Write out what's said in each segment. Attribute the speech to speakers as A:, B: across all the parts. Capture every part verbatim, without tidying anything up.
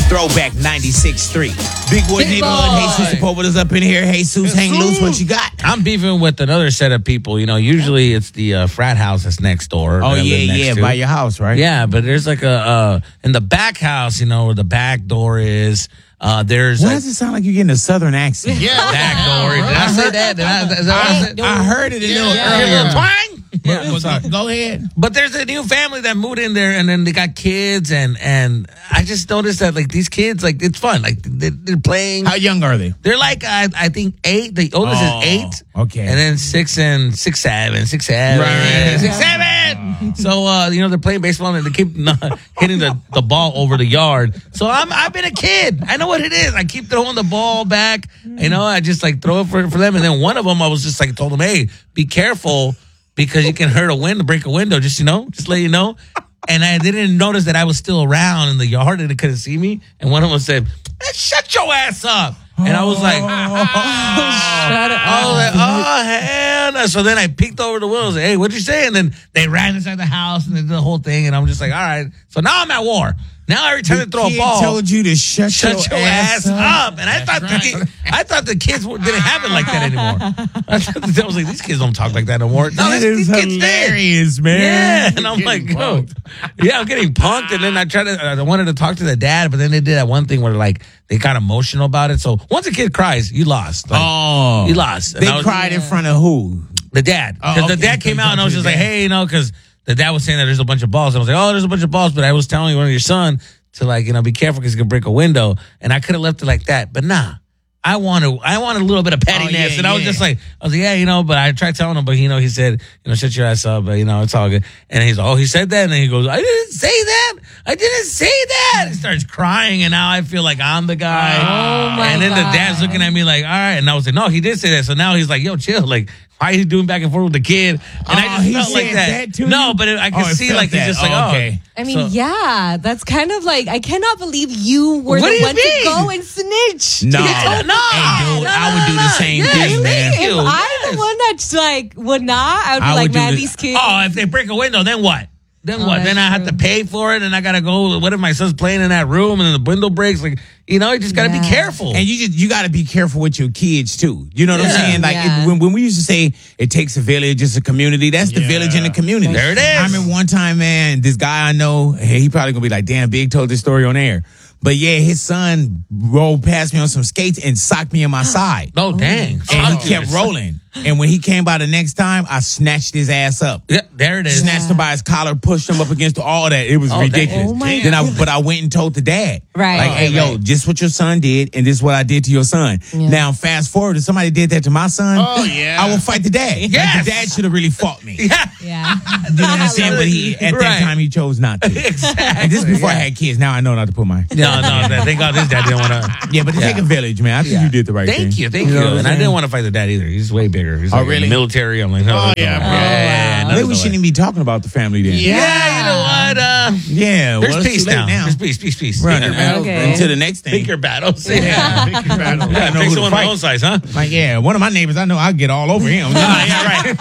A: Throwback ninety-six point three. Big Boy
B: Big
A: Neighborhood.
B: Boy.
A: Jesus Sepulveda's up in here. Jesus, hang loose. What you got?
C: I'm beefing with another set of people. You know, usually it's the uh, frat house that's next door.
A: Oh,
C: that I
A: yeah,
C: live next
A: yeah,
C: to.
A: by your house, right?
C: Yeah, but there's like a, uh, in the back house, you know, where the back door is, uh, there's
A: Why
C: a
A: does it sound like you're getting a southern accent?
B: Yeah.
C: back door. Did I say that? Did I, is that what I said?
A: I heard it a little
B: Yeah.
A: earlier.
C: Yeah. Twang!
A: But- but
C: Sorry.
A: go, go ahead.
C: But there's a new family that moved in there, and then they got kids, and and I just noticed that like these kids, like it's fun, like they're, they're playing.
A: How young are they?
C: They're like I, I think eight. The oldest
A: Oh,
C: is eight.
A: okay.
C: And then six and six seven, six seven,
A: Right.
C: six seven. So uh, you know they're playing baseball and they keep not hitting the, the ball over the yard. So I'm I've been a kid. I know what it is. I keep throwing the ball back. You know I just like throw it for for them. And then one of them I was just like told them, hey, be careful. Because you can hurt a window, break a window, just, you know, just let you know. And I didn't notice that I was still around in the yard and they couldn't see me. And one of them said, hey, shut your ass up. And I was like, oh,
B: Shut up.
C: I was like, oh, hell no. So then I peeked over the window and said, hey, what'd you say? And then they ran inside the house and they did the whole thing. And I'm just like, all right. So now I'm at war. Now every time
A: The
C: they throw a
A: kid
C: ball,
A: told you to shut,
C: shut your ass up. And I thought the kid, I thought the kids didn't have it like that anymore. I, thought, I was like, these kids don't talk like that no more. No,
A: That
C: these,
A: is
C: these kids did.
A: hilarious, man.
C: Yeah, and I'm like, yo, yeah, I'm getting punked. And then I tried to, I wanted to talk to the dad, but then they did that one thing where like they got emotional about it. So once a kid cries, you lost. Like,
A: Oh.
C: you lost. And
A: They
C: I was-
A: cried in front of who?
C: the dad.
A: Oh,
C: Because
A: okay.
C: the dad came
A: So
C: out and I was
A: you
C: just
A: talked
C: like,
A: to the
C: hey, you know, because the dad was saying that there's a bunch of balls. I was like, oh, there's a bunch of balls, but I was telling you one of your son to like, you know, be careful because you can break a window. And I could have left it like that, but nah. I wanted, I wanted a little bit of pettiness,
A: Oh, yeah,
C: and I was
A: yeah.
C: just like, I was like, yeah, you know, but I tried telling him, but you know, he said, you know, shut your ass up, but you know, it's all good. And he's like, oh, he said that, and then he goes, I didn't say that, I didn't say that. He starts crying, and now I feel like I'm the guy.
B: Oh, my
C: And then
B: God.
C: the dad's looking at me like, all right, and I was like, no, he did say that. So now he's like, yo, chill, like. Why are you doing back and forth with the kid? And I
A: Oh,
C: just
A: he
C: felt like
A: said
C: that.
A: that to
C: no,
A: you?
C: but it, I could
A: Oh, it
C: see
A: felt
C: like he's
A: that.
C: just like,
A: Oh,
C: oh,
A: okay.
D: I mean,
C: So-
D: yeah, that's kind of like, I cannot believe you were
C: What do
D: the
C: you
D: one
C: mean?
D: to go and snitch.
A: No.
D: You
C: Yeah,
D: told
C: no.
D: me-
A: Hey, dude,
C: no,
A: I
C: no,
A: would do
C: no,
A: the
C: no.
A: same
C: Yeah,
A: thing,
C: you
A: man.
C: think
D: If
C: you.
D: I'm
C: Yes.
D: the one that's like, would not, I would be
A: I
D: like,
A: would do
D: man,
A: the-
D: these kids.
C: Oh, if they break a window, then what? Then
D: Oh,
C: what? Then I
D: that's
C: have to
D: true.
C: pay for it, and I gotta go. What if my son's playing in that room and the window breaks? Like, you know, you just gotta
D: Yeah.
C: be careful.
A: And you just you got to be careful with your kids too. You know what
C: Yeah.
A: I'm saying? Like
D: Yeah.
A: it, when when we used to say it takes a village, it's a community. That's the
B: Yeah.
A: village in the community.
C: There it is.
A: I remember one time, man, this guy I know, hey, he probably gonna be like, "Damn, Big told this story on air." But yeah, his son rolled past me on some skates and socked me in my side.
C: oh, dang!
A: And he kept rolling. And when he came by the next time, I snatched his ass up.
C: Yeah, there it is.
A: Snatched him by his collar, pushed him up against all that. It was
C: Oh,
A: ridiculous.
D: dang. Oh, my
A: then I, but I went and told the dad,
D: Right.
A: Like, hey, yo,
C: right.
A: just what your son did, and this is what I did to your son.
D: Yeah.
A: Now, fast forward, if somebody did that to my son,
B: Oh, yeah.
A: I will fight the dad. Like,
C: Yes.
A: the dad should have really fought me.
C: Yeah,
D: Yeah.
A: You know what I'm saying? But he, at
C: Right.
A: that time, he chose not to.
C: exactly.
A: And this is before
C: yeah.
A: I had kids. Now I know not to put my.
C: No, no. Thank God this dad didn't want to.
A: Yeah, but to
C: Yeah.
A: take a village, man. I think
C: Yeah.
A: you did the right thing.
C: Thank you, thank you.
A: know what I'm
C: And I
A: saying?
C: didn't want to fight the dad either. He's way bigger. He's
A: Oh,
C: like in
A: really?
C: the military. I'm like, no,
B: Oh,
C: no,
B: yeah,
C: no.
B: bro.
C: yeah.
A: Maybe
C: no,
A: we
C: no
A: shouldn't
C: way.
A: even be talking about the family then.
C: Yeah, you know what? Uh,
A: Yeah,
C: there's
A: well, it's
C: peace
A: too late
C: now.
A: now.
C: There's peace, peace, peace.
A: Right,
C: Yeah.
A: man.
D: Okay.
A: Until the next thing.
C: Pick your battles.
A: Yeah.
C: Yeah.
B: Pick your battle.
A: Yeah, I know
C: Pick
A: who to
C: someone my
A: fight.
C: own size, huh?
A: Like, yeah, one of my neighbors, I know I'll get all over him.
C: yeah, right.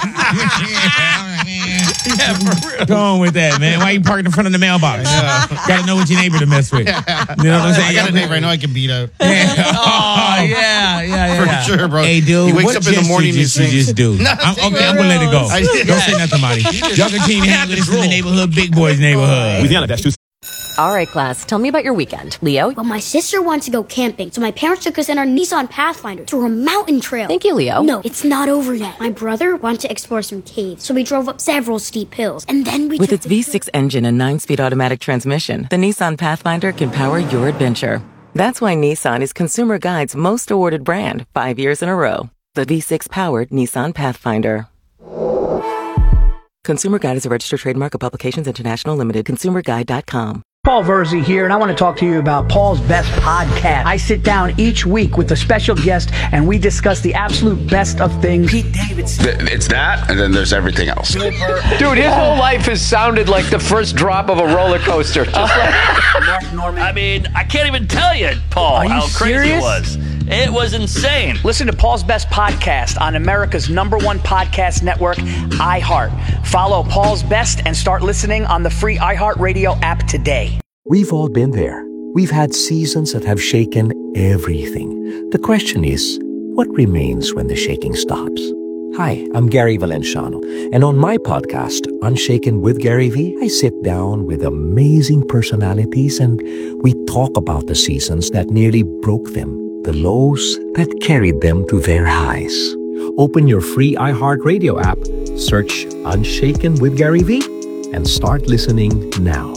C: Yeah, for real.
A: Go on with that, man. Why you parking in front of the mailbox? Got to know what your neighbor to mess with. You know what I'm saying?
B: I got a neighbor I know I can beat up.
C: Oh, yeah, yeah, yeah.
B: For
C: yeah.
B: sure, bro.
A: Hey, dude,
B: He wakes
A: what
B: up in the
A: gesture
B: morning and he
A: did you
B: sings.
A: just do? I'm, okay, I'm going to let it go.
B: I-
A: Don't say nothing, Marty. Y'all continue to handle this in the neighborhood, Big Boys neighborhood.
E: Louisiana, that's too.
F: All right, class, tell me about your weekend. Leo?
G: Well, my sister wanted to go camping, so my parents took us in our Nissan Pathfinder to a mountain trail.
F: Thank you, Leo.
G: No, it's not over yet. My brother wanted to explore some caves, so we drove up several steep hills, and then we
H: With
G: took
H: its
G: the
H: V six engine and nine-speed automatic transmission, the Nissan Pathfinder can power your adventure. That's why Nissan is Consumer Guide's most awarded brand five years in a row. The V six-powered Nissan Pathfinder. Consumer Guide is a registered trademark of Publications International Limited. consumer guide dot com.
I: Paul Verzi here, and I want to talk to you about Paul's Best Podcast. I sit down each week with a special guest, and we discuss the absolute best of things. Pete Davidson.
J: It's that, and then there's everything else.
K: Dude, his whole life has sounded like the first drop of a roller coaster. Just like
I: Mark Norman.
L: I mean, I can't even tell you, Paul,
I: Are you
L: how crazy
I: serious?
L: it was. It was insane.
I: Listen to Paul's Best Podcast on America's number one podcast network, iHeart. Follow Paul's Best and start listening on the free iHeartRadio app today.
E: We've all been there. We've had seasons that have shaken everything. The question is, what remains when the shaking stops? Hi, I'm Gary Valenciano, and on my podcast, Unshaken with Gary V, I sit down with amazing personalities and we talk about the seasons that nearly broke them, the lows that carried them to their highs. Open your free iHeartRadio app, search Unshaken with Gary V, and start listening now.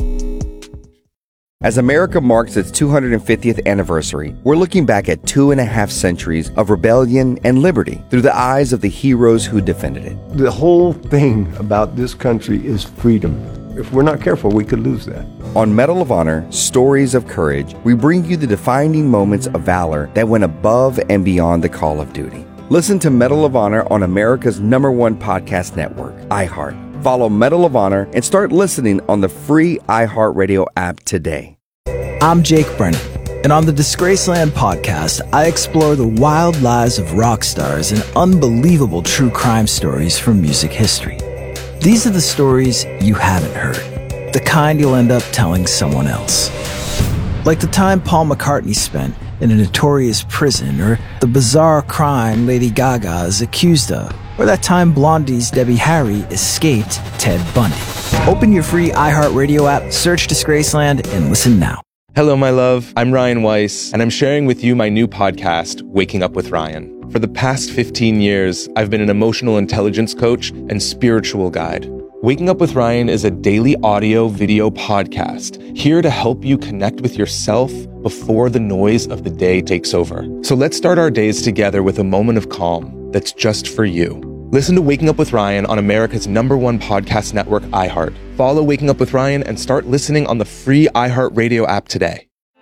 M: As America marks its two hundred fiftieth anniversary, we're looking back at two and a half centuries of rebellion and liberty through the eyes of the heroes who defended it.
N: The whole thing about this country is freedom. If we're not careful, we could lose that.
M: On Medal of Honor, Stories of Courage, we bring you the defining moments of valor that went above and beyond the call of duty. Listen to Medal of Honor on America's number one podcast network, iHeart. Follow Medal of Honor and start listening on the free iHeartRadio app today.
O: I'm Jake Brennan, and on the Disgraceland podcast, I explore the wild lives of rock stars and unbelievable true crime stories from music history. These are the stories you haven't heard, the kind you'll end up telling someone else. Like the time Paul McCartney spent in a notorious prison, or the bizarre crime Lady Gaga is accused of, or that time Blondie's Debbie Harry escaped Ted Bundy. Open your free iHeartRadio app, search Disgraceland, and listen now.
P: Hello, my love. I'm Ryan Weiss, and I'm sharing with you my new podcast, Waking Up with Ryan. For the past fifteen years, I've been an emotional intelligence coach and spiritual guide. Waking Up with Ryan is a daily audio video podcast here to help you connect with yourself before the noise of the day takes over. So let's start our days together with a moment of calm that's just for you. Listen to Waking Up with Ryan on America's number one podcast network, iHeart. Follow Waking Up with Ryan and start listening on the free iHeartRadio app today.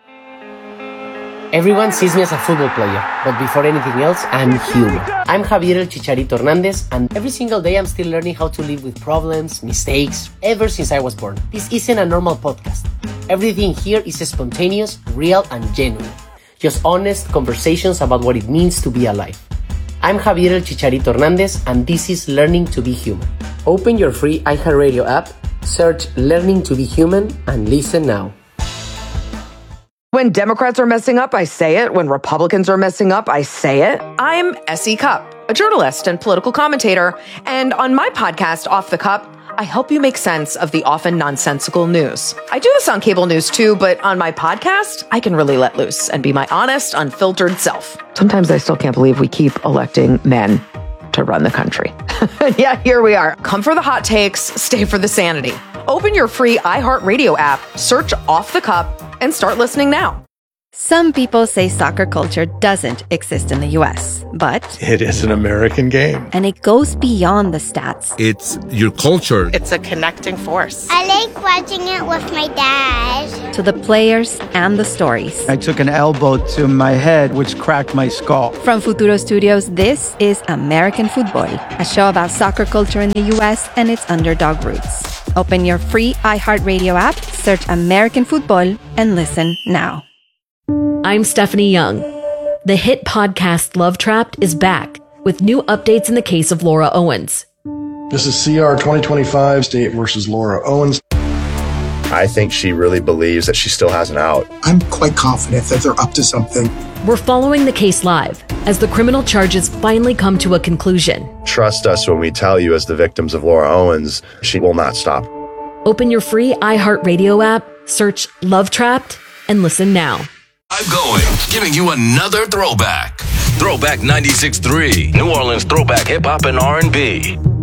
Q: Everyone sees me as a football player, but before anything else, I'm human. I'm Javier El Chicharito Hernandez, and every single day I'm still learning how to live with problems, mistakes, ever since I was born. This isn't a normal podcast. Everything here is spontaneous, real, and genuine. Just honest conversations about what it means to be alive. I'm Javier El Chicharito Hernandez, and this is Learning to be Human. Open your free iHeartRadio app, search Learning to be Human, and listen now.
R: When Democrats are messing up, I say it. When Republicans are messing up, I say it. I'm Essie Cupp, a journalist and political commentator. And on my podcast, Off the Cup, I help you make sense of the often nonsensical news. I do this on cable news too, but on my podcast, I can really let loose and be my honest, unfiltered self. Sometimes I still can't believe we keep electing men to run the country. Yeah, here we are. Come for the hot takes, stay for the sanity. Open your free iHeartRadio app, search Off the Cup, and start listening now.
S: Some people say soccer culture doesn't exist in the U S, but
T: it is an American game.
S: And it goes beyond the stats.
T: It's your culture.
R: It's a connecting force.
G: I like watching it with my dad.
S: To the players and the stories.
U: I took an elbow to my head, which cracked my skull.
S: From Futuro Studios, this is American Football, a show about soccer culture in the U S and its underdog roots. Open your free iHeartRadio app, search American Football, and listen now.
V: I'm Stephanie Young. The hit podcast Love Trapped is back with new updates in the case of Laura Owens.
W: This is C R twenty twenty-five, State versus Laura Owens.
X: I think she really believes that she still has an out.
Y: I'm quite confident that they're up to something.
V: We're following the case live as the criminal charges finally come to a conclusion.
X: Trust us when we tell you, as the victims of Laura Owens, she will not stop.
V: Open your free iHeartRadio app, search Love Trapped, and listen now.
Z: I'm going, giving you another throwback. Throwback ninety-six point three, New Orleans throwback hip hop and R and B.